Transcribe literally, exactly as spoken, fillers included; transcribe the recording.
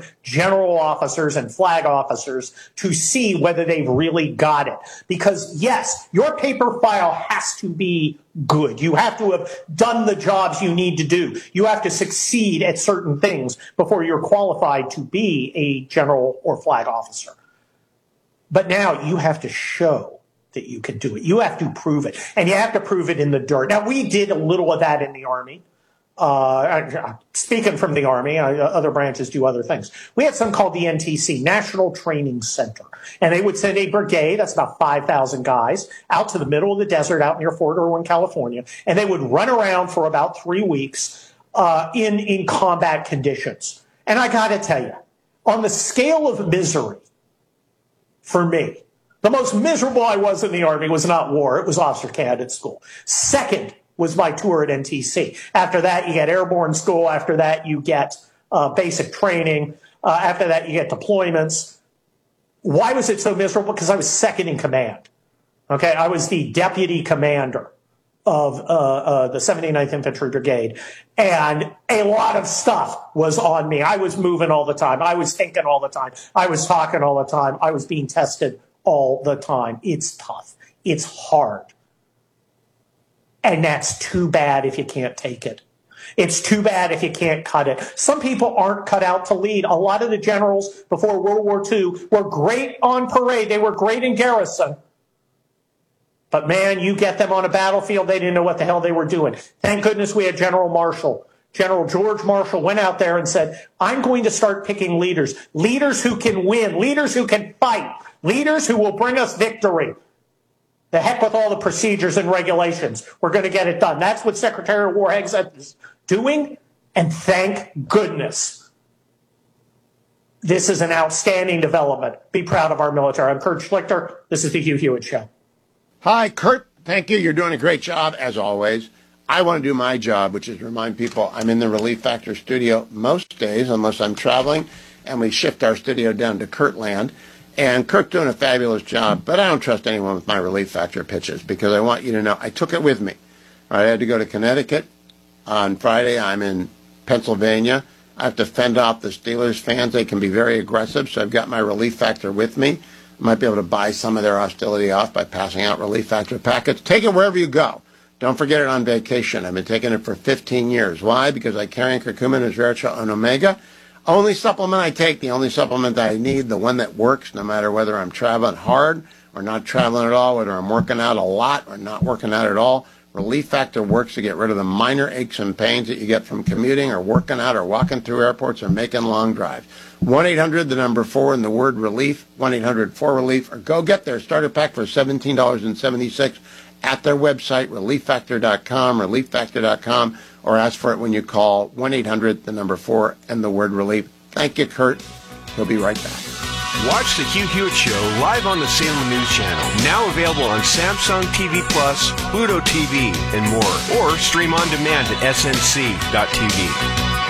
different general officers and flag officers to see whether they've really got it. Because, yes, your paper file has to be good. You have to have done the jobs you need to do. You have to succeed at certain things before you're qualified to be a general or flag officer. But now you have to show that you can do it. You have to prove it. And you have to prove it in the dirt. Now, we did a little of that in the Army. Uh, speaking from the Army, uh, other branches do other things. We had something called the N T C, National Training Center. And they would send a brigade, that's about five thousand guys, out to the middle of the desert out near Fort Irwin, California. And they would run around for about three weeks uh, in, in combat conditions. And I got to tell you, on the scale of misery, for me, the most miserable I was in the Army was not war. It was officer candidate school. Second was my tour at N T C. After that, you get airborne school. After that, you get uh, basic training. Uh, after that, you get deployments. Why was it so miserable? Because I was second in command. Okay, I was the deputy commander of uh, uh, the seventy-ninth Infantry Brigade, and a lot of stuff was on me. I was moving all the time. I was thinking all the time. I was talking all the time. I was being tested all the time. It's tough. It's hard. And that's too bad if you can't take it. It's too bad if you can't cut it. Some people aren't cut out to lead. A lot of the generals before World War Two were great on parade. They were great in garrison. But, man, you get them on a battlefield, they didn't know what the hell they were doing. Thank goodness we had General Marshall. General George Marshall went out there and said, I'm going to start picking leaders, leaders who can win, leaders who can fight, leaders who will bring us victory. The heck with all the procedures and regulations. We're going to get it done. That's what Secretary of War Hegseth is doing, and thank goodness. This is an outstanding development. Be proud of our military. I'm Kurt Schlichter. This is the Hugh Hewitt Show. Hi, Kurt. Thank you. You're doing a great job, as always. I want to do my job, which is to remind people I'm in the Relief Factor studio most days, unless I'm traveling, and we shift our studio down to Kurtland. And Kirk's doing a fabulous job, but I don't trust anyone with my Relief Factor pitches because I want you to know I took it with me. All right, I had to go to Connecticut on Friday. I'm in Pennsylvania. I have to fend off the Steelers fans. They can be very aggressive, so I've got my Relief Factor with me. I might be able to buy some of their hostility off by passing out Relief Factor packets. Take it wherever you go. Don't forget it on vacation. I've been taking it for fifteen years. Why? Because I carry curcumin, resveratrol, and omega. Only supplement I take, the only supplement that I need, the one that works no matter whether I'm traveling hard or not traveling at all, whether I'm working out a lot or not working out at all. Relief Factor works to get rid of the minor aches and pains that you get from commuting or working out or walking through airports or making long drives. one eight hundred, the number four, and the word relief, one eight hundred four relief, or go get their starter pack for seventeen dollars and seventy-six cents at their website, relief factor dot com, relief factor dot com, or ask for it when you call one eight hundred, the number four, and the word relief. Thank you, Kurt. He'll be right back. Watch the Hugh Hewitt Show live on the Salem News Channel, now available on Samsung T V Plus, Pluto T V, and more, or stream on demand at S N C dot T V.